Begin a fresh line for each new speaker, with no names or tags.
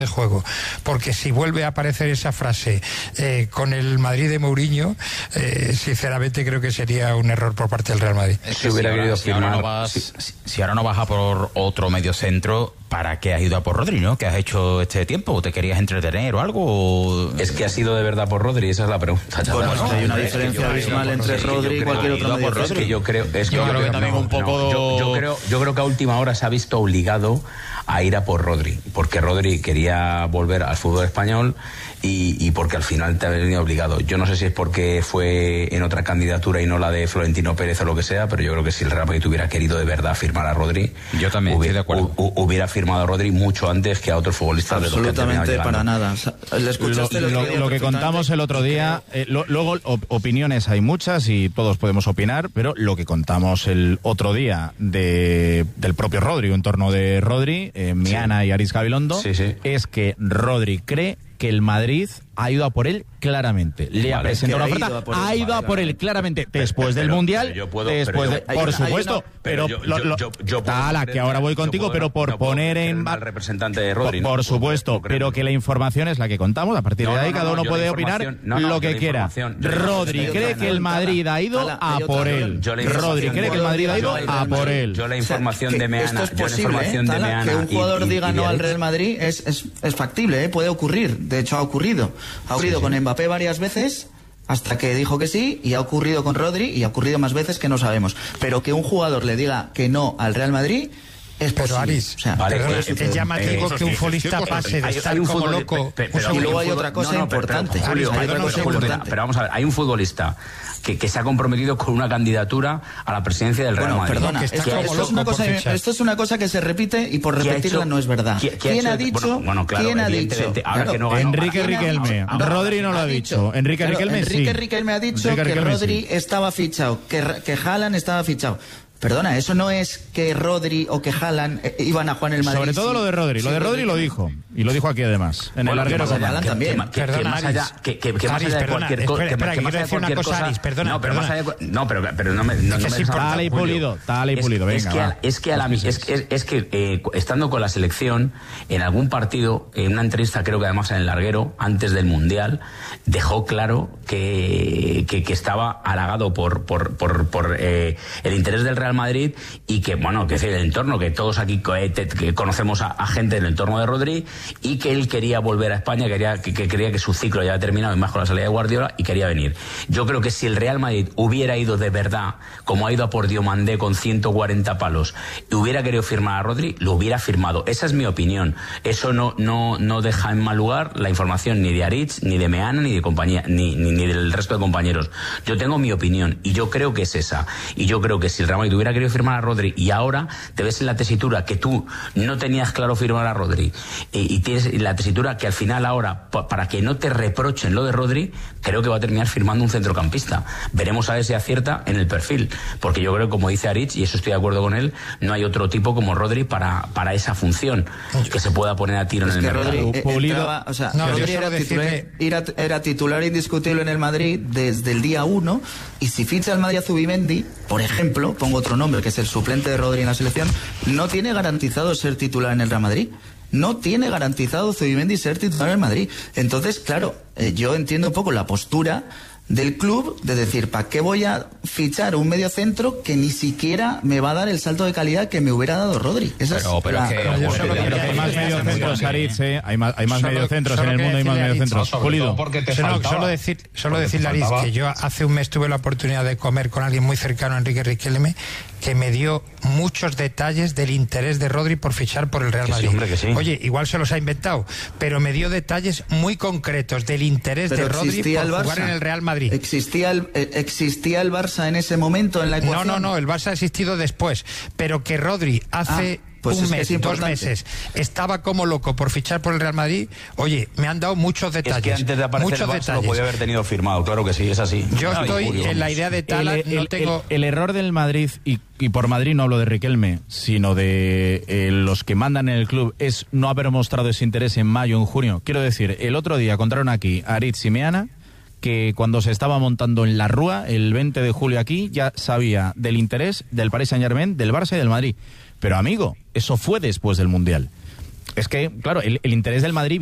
de juego, porque si vuelve a aparecer esa frase con el Madrid de Mourinho, sinceramente creo que sería un error por parte del Real Madrid.
Si ahora no vas a por otro mediocentro, ¿para qué has ido a por Rodri, no? ¿Qué has hecho este tiempo? ¿Te querías entretener o algo? ¿O...
Es que ha sido de verdad por Rodri, esa es la pregunta.
Bueno, es que hay una diferencia abismal entre Rodri y cualquier otro mediocentro.
Es que yo creo que a última hora se ha visto obligado a ir a por Rodri, porque Rodri quería volver al fútbol español y porque al final te ha venido obligado. Yo no sé si es porque fue en otra candidatura y no la de Florentino Pérez o lo que sea, pero yo creo que si el Real Madrid hubiera querido de verdad firmar a Rodri,
yo también estoy de acuerdo,
hubiera firmado a Rodri mucho antes que a otros futbolistas.
Absolutamente para nada.
Lo que contamos el otro día, luego opiniones hay muchas y todos podemos opinar, pero lo que contamos el otro día del propio Rodri, en torno de Rodri, Miana y Aritz Gabilondo, es que Rodri cree que el Madrid ha ido a por él claramente. Le ha presentado una oferta, ha ido a por él claramente después del Mundial, por supuesto, pero Tala, que ahora voy contigo, pero por poner en...
al representante de Rodri,
por supuesto, pero que la información es la que contamos, a partir de ahí cada uno puede opinar lo que quiera. Rodri cree que el Madrid ha ido a por él. Rodri cree que el Madrid ha ido a por él.
Yo la información de Meana,
esto es posible, que un jugador diga no al Real Madrid es factible, puede ocurrir. De hecho ha ocurrido con Mbappé varias veces hasta que dijo que sí, y ha ocurrido con Rodri y ha ocurrido más veces que no sabemos, pero que un jugador le diga que no al Real Madrid es posible.
Pero Aritz, es llamativo que un futbolista pase de estar como loco.
Y luego hay otra cosa importante.
Pero vamos a ver, hay un futbolista que se ha comprometido con una candidatura a la presidencia del Real Madrid.
Perdona, esto es una cosa que se repite y por repetirla no es verdad. ¿Quién ha dicho?
Enrique Riquelme. Rodri no lo ha dicho. Enrique Riquelme sí.
Enrique Riquelme ha dicho que Rodri estaba fichado, que Haaland estaba fichado. Perdona, eso no es que Rodri o que Haaland iban a jugar en el Madrid.
Sobre todo lo de Rodri. Lo de Rodri lo dijo. Y lo dijo aquí además. En el larguero con
Haaland también.
Que más allá de cualquier cosa.
Perdona.
No, pero no me...
Tal y pulido, venga.
Es que estando con la selección, en algún partido, en una entrevista, creo que además en el larguero, antes del Mundial, dejó claro que estaba halagado por el interés del Real Madrid y que, bueno, que es el entorno, que todos aquí que conocemos a gente del entorno de Rodri, y que él quería volver a España, que quería que su ciclo ya había terminado, y más con la salida de Guardiola, y quería venir. Yo creo que si el Real Madrid hubiera ido de verdad, como ha ido a por Diomandé con 140 palos, y hubiera querido firmar a Rodri, lo hubiera firmado. Esa es mi opinión. Eso no deja en mal lugar la información ni de Aritz, ni de Meana, ni de compañía, ni del resto de compañeros. Yo tengo mi opinión, y yo creo que es esa. Y yo creo que si el Real Madrid hubiera querido firmar a Rodri y ahora te ves en la tesitura que tú no tenías claro firmar a Rodri y tienes la tesitura que al final ahora, para que no te reprochen lo de Rodri, creo que va a terminar firmando un centrocampista. Veremos a ver si acierta en el perfil, porque yo creo, como dice Aritz, y eso estoy de acuerdo con él, no hay otro tipo como Rodri para esa función que se pueda poner a tiro en el mercado.
Rodri era titular indiscutible en el Madrid desde el día 1, y si ficha al Madrid a Zubimendi, por ejemplo, pongo otro nombre, que es el suplente de Rodri en la selección, no tiene garantizado ser titular en el Real Madrid. No tiene garantizado Zubimendi ser titular en el Madrid. Entonces, claro, yo entiendo un poco la postura del club de decir, ¿para qué voy a fichar un mediocentro que ni siquiera me va a dar el salto de calidad que me hubiera dado Rodri?
Hay más mediocentros, Aritz, hay más mediocentros en el mundo, hay más mediocentros. Pulido.
Solo decirle a Aritz que yo hace un mes tuve la oportunidad de comer con alguien muy cercano a Enrique Riquelme, que me dio muchos detalles del interés de Rodri por fichar por el Real Madrid. Oye, igual se los ha inventado, pero me dio detalles muy concretos del interés de Rodri por jugar en el Real Madrid.
¿Existía el Barça en ese momento en la ecuación?
No, el Barça ha existido después, pero que Rodri hace... un mes, 2 meses, estaba como loco por fichar por el Real Madrid. Oye, me han dado muchos detalles.
Es que antes de aparecer el Barça lo podía haber tenido firmado, claro que sí, es así.
Yo estoy en la idea de Tala,
el error del Madrid, y por Madrid no hablo de Riquelme, sino de los que mandan en el club, es no haber mostrado ese interés en mayo, en junio. Quiero decir, el otro día contaron aquí a Aritz y Meana que cuando se estaba montando en la Rúa, el 20 de julio aquí, ya sabía del interés del Paris Saint-Germain, del Barça y del Madrid. Pero amigo, eso fue después del Mundial. Es que, claro, el interés del Madrid